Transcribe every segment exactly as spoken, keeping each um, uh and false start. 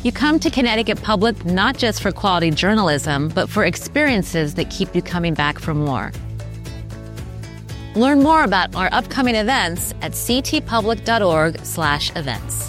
You come to Connecticut Public not just for quality journalism, but for experiences that keep you coming back for more. Learn more about our upcoming events at ctpublic.org slash events.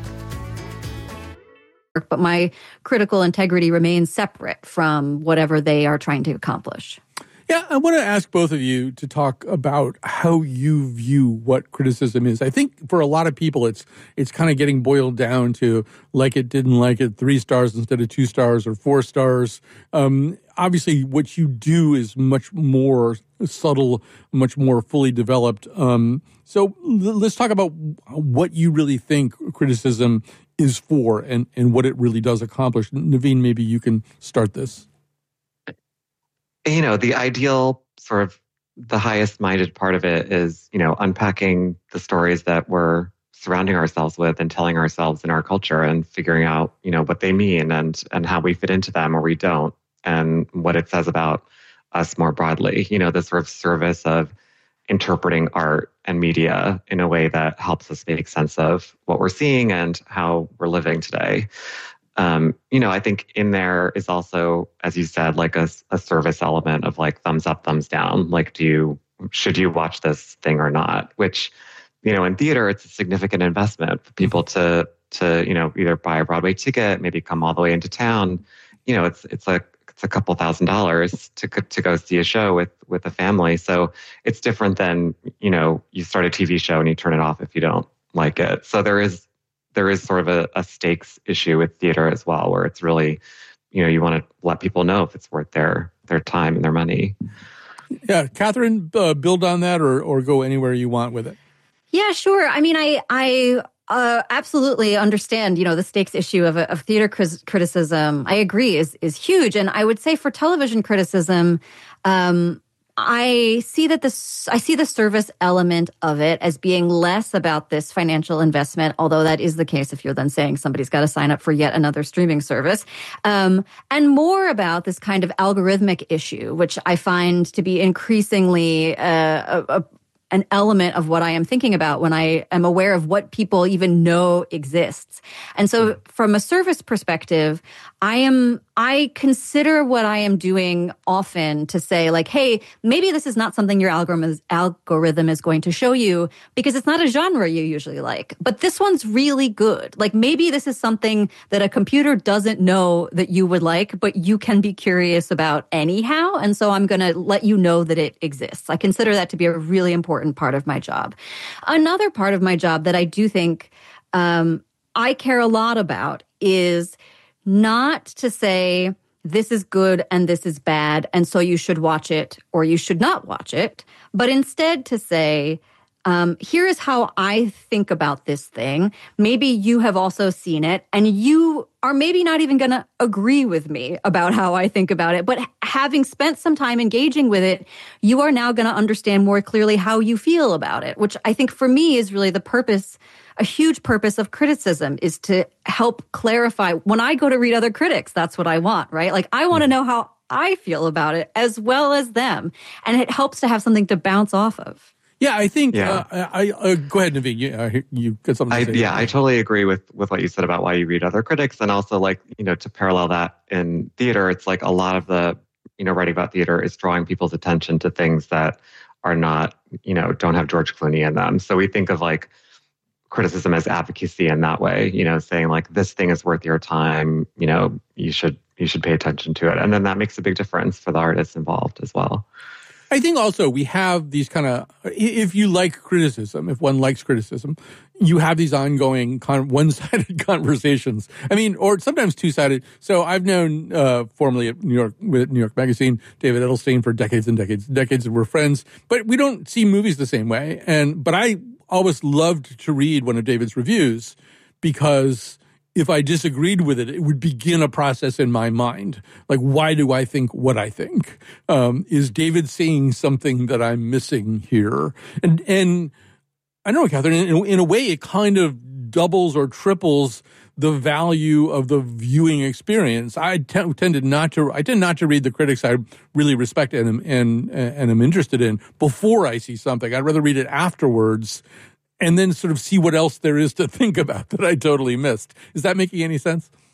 But my critical integrity remains separate from whatever they are trying to accomplish. Yeah, I want to ask both of you to talk about how you view what criticism is. I think for a lot of people, it's it's kind of getting boiled down to like it, didn't like it, three stars instead of two stars or four stars. Um, obviously, what you do is much more subtle, much more fully developed. Um, so let's talk about what you really think criticism is for and, and what it really does accomplish. Naveen, maybe you can start this. You know, the ideal sort of the highest minded part of it is, you know, unpacking the stories that we're surrounding ourselves with and telling ourselves in our culture and figuring out, you know, what they mean and and how we fit into them or we don't and what it says about us more broadly. You know, the sort of service of interpreting art and media in a way that helps us make sense of what we're seeing and how we're living today. Um, you know, I think in there is also, as you said, like a, a service element of like thumbs up, thumbs down. Like, do you, should you watch this thing or not? Which, you know, in theater, it's a significant investment for people to, to, you know, either buy a Broadway ticket, maybe come all the way into town. You know, it's, it's like, it's a couple thousand dollars to, to go see a show with, with a family. So it's different than, you know, you start a T V show and you turn it off if you don't like it. So there is, there is sort of a, a stakes issue with theater as well, where it's really, you know, you want to let people know if it's worth their their time and their money. Yeah, Catherine, uh, build on that or or go anywhere you want with it. Yeah, sure. I mean, I I uh, absolutely understand, you know, the stakes issue of of theater criticism. I agree is is huge, and I would say for television criticism, um, I see that this, I see the service element of it as being less about this financial investment, although that is the case if you're then saying somebody's got to sign up for yet another streaming service, um, and more about this kind of algorithmic issue, which I find to be increasingly uh, a, a an element of what I am thinking about when I am aware of what people even know exists. And so from a service perspective, I am, I consider what I am doing often to say like, hey, maybe this is not something your algorithm is, algorithm is going to show you because it's not a genre you usually like, but this one's really good. Like maybe this is something that a computer doesn't know that you would like, but you can be curious about anyhow. And so I'm going to let you know that it exists. I consider that to be a really important part of my job. Another part of my job that I do think um, I care a lot about is not to say this is good and this is bad, and so you should watch it or you should not watch it, but instead to say, um, here is how I think about this thing. Maybe you have also seen it, and you are maybe not even going to agree with me about how I think about it, but having spent some time engaging with it, you are now going to understand more clearly how you feel about it, which I think for me is really the purpose. A huge purpose of criticism is to help clarify. When I go to read other critics, that's what I want, right? Like I want to know how I feel about it as well as them. And it helps to have something to bounce off of. Yeah, I think, yeah. Uh, I, uh, go ahead, Naveen, you, uh, you got something to I, say. Yeah, I totally agree with, with what you said about why you read other critics. And also like, you know, to parallel that in theater, it's like a lot of the, you know, writing about theater is drawing people's attention to things that are not, you know, don't have George Clooney in them. So we think of like, criticism as advocacy in that way, you know, saying like this thing is worth your time, you know, you should you should pay attention to it. And then that makes a big difference for the artists involved as well. I think also we have these kind of, if you like criticism, if one likes criticism, you have these ongoing con- one-sided conversations. I mean, or sometimes two-sided. So I've known uh, formerly at New York, with New York Magazine, David Edelstein for decades and decades and decades, and we're friends, but we don't see movies the same way. And but I always loved to read one of David's reviews because if I disagreed with it, it would begin a process in my mind. Like, why do I think what I think? Um, is David saying something that I'm missing here? And and I don't know, Catherine, in, in a way, it kind of doubles or triples the value of the viewing experience. I t- tended not to, I tend not to read the critics I really respect and am, and, and am interested in before I see something. I'd rather read it afterwards and then sort of see what else there is to think about that I totally missed. Is that making any sense?